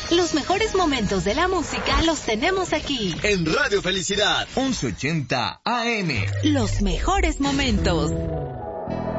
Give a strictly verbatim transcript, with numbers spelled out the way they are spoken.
Los mejores momentos de la música los tenemos aquí. En Radio Felicidad, once ochenta A M. Los mejores momentos.